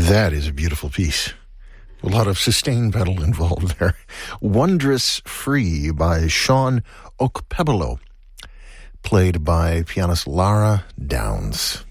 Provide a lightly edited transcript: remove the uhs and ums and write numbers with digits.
That is a beautiful piece. A lot of sustained pedal involved there. Wondrous Free by Sean Okpebolo, played by pianist Lara Downs.